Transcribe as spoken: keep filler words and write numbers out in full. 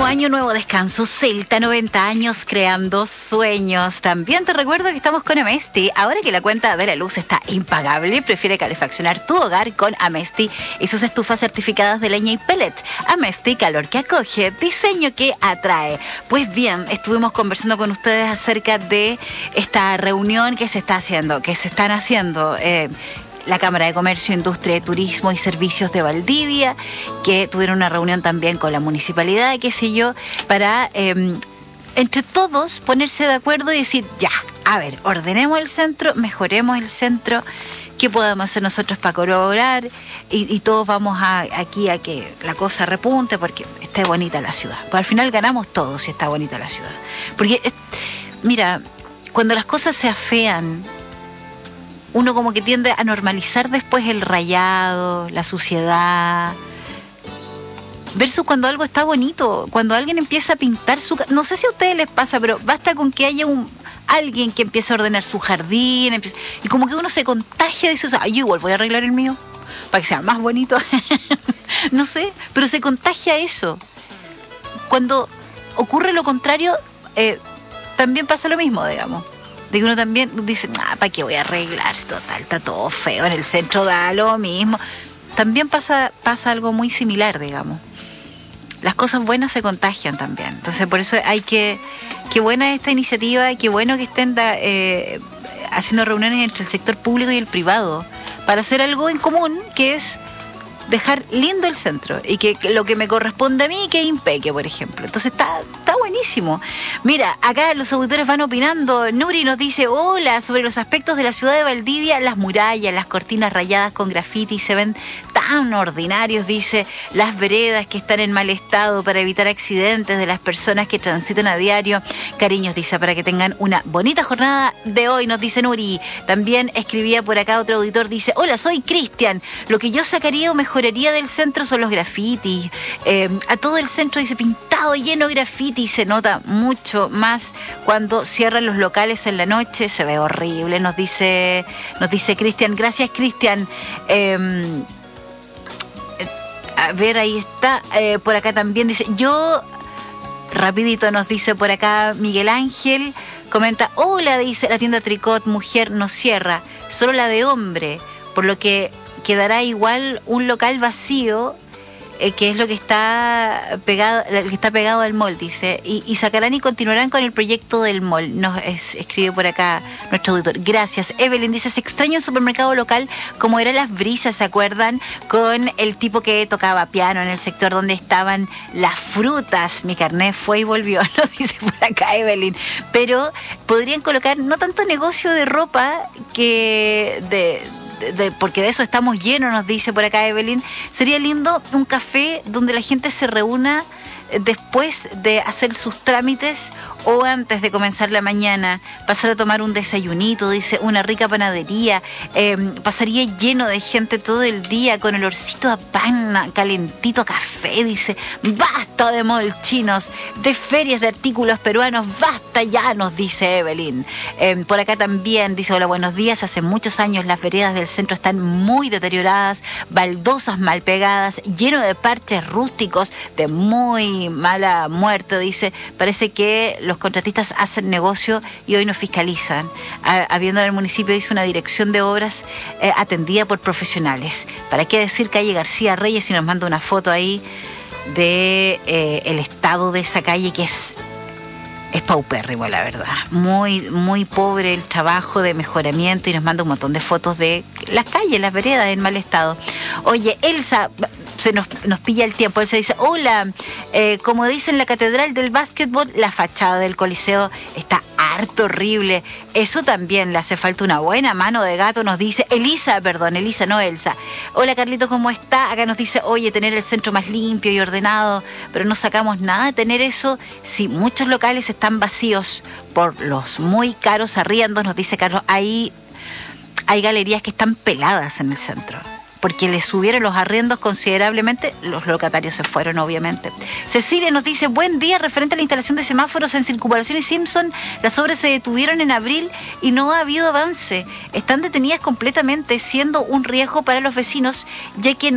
año, nuevo descanso. Celta, noventa años creando sueños. También te recuerdo que estamos con Amesti. Ahora que la cuenta de la luz está impagable, prefiere calefaccionar tu hogar con Amesti y sus estufas certificadas de leña y pellet. Amesti, calor que acoge, diseño que atrae. Pues bien, estuvimos conversando con ustedes acerca de esta reunión que se está haciendo, que se están haciendo... Eh, la Cámara de Comercio, Industria, Turismo y Servicios de Valdivia, que tuvieron una reunión también con la municipalidad, qué sé yo, para eh, entre todos ponerse de acuerdo y decir, ya, a ver, ordenemos el centro, mejoremos el centro, qué podemos hacer nosotros para colaborar y, y todos vamos a, aquí a que la cosa repunte porque esté bonita la ciudad. Pues al final ganamos todos si está bonita la ciudad. Porque, eh, mira, cuando las cosas se afean, uno como que tiende a normalizar después el rayado, la suciedad, versus cuando algo está bonito, cuando alguien empieza a pintar su... No sé si a ustedes les pasa, pero basta con que haya un alguien que empiece a ordenar su jardín, empiece, y como que uno se contagia de eso, o sea, yo igual voy a arreglar el mío para que sea más bonito, no sé, pero se contagia eso. Cuando ocurre lo contrario, eh, también pasa lo mismo, digamos. De que uno también dice, ah, ¿para qué voy a arreglar? Total, está todo feo en el centro, da lo mismo. También pasa, pasa algo muy similar, digamos. Las cosas buenas se contagian también. Entonces, por eso hay que... Qué buena esta iniciativa, qué bueno que estén da, eh, haciendo reuniones entre el sector público y el privado para hacer algo en común, que es dejar lindo el centro y que, que lo que me corresponde a mí que impeque, por ejemplo. Entonces está, está buenísimo. Mira, acá los auditores van opinando. Nuri nos dice, hola, sobre los aspectos de la ciudad de Valdivia, las murallas, las cortinas rayadas con graffiti se ven tan ordinarios, dice, las veredas que están en mal estado para evitar accidentes de las personas que transitan a diario. Cariños, dice, para que tengan una bonita jornada de hoy, nos dice Nuri. También escribía por acá otro auditor, dice, hola, soy Cristian, lo que yo sacaría o mejor del centro son los grafitis. Eh, a todo el centro dice pintado, lleno de grafitis. Se nota mucho más cuando cierran los locales en la noche. Se ve horrible, nos dice nos dice Cristian. Gracias, Cristian. Eh, a ver, ahí está. Eh, por acá también dice, yo, rapidito nos dice por acá Miguel Ángel. Comenta, hola, dice, la tienda Tricot Mujer no cierra, solo la de hombre, por lo que quedará igual un local vacío, eh, que es lo que está pegado, el que está pegado al mall, dice, y, y sacarán y continuarán con el proyecto del mall. Nos es, escribe por acá nuestro auditor. Gracias. Evelyn dice, se extraña un supermercado local como era Las Brisas, ¿se acuerdan? Con el tipo que tocaba piano en el sector donde estaban las frutas. Mi carnet fue y volvió, nos dice por acá Evelyn. Pero podrían colocar no tanto negocio de ropa que de... De, de, porque de eso estamos llenos, nos dice por acá Evelyn. Sería lindo un café donde la gente se reúna después de hacer sus trámites o antes de comenzar la mañana, pasar a tomar un desayunito, dice, una rica panadería, eh, pasaría lleno de gente todo el día con olorcito a pan, calentito a café, dice, basta de molchinos, de ferias de artículos peruanos, basta ya, nos dice Evelyn. Eh, por acá también dice, hola, buenos días, hace muchos años las veredas del centro están muy deterioradas, baldosas mal pegadas, lleno de parches rústicos de muy mala muerte, dice, parece que los contratistas hacen negocio y hoy no fiscalizan. Habiendo en el municipio hizo una dirección de obras eh, atendida por profesionales. ¿Para qué decir calle García Reyes? Y nos manda una foto ahí de eh, el estado de esa calle, que es es paupérrimo, la verdad. Muy, muy pobre el trabajo de mejoramiento, y nos manda un montón de fotos de las calles, las veredas en mal estado. Oye, Elsa, se nos, nos pilla el tiempo. Elsa dice, hola, eh, como dice en la catedral del básquetbol, la fachada del Coliseo está harto horrible. Eso también le hace falta una buena mano de gato, nos dice Elisa, perdón, Elisa, no Elsa. Hola, Carlito, ¿cómo está? Acá nos dice, oye, tener el centro más limpio y ordenado, pero no sacamos nada de tener eso si muchos locales están vacíos por los muy caros arriendos, nos dice Carlos. Ahí hay galerías que están peladas en el centro, porque le subieron los arriendos considerablemente, los locatarios se fueron, obviamente. Cecilia nos dice, buen día, referente a la instalación de semáforos en Circunvalación y Simpson, las obras se detuvieron en abril y no ha habido avance. Están detenidas completamente, siendo un riesgo para los vecinos, ya que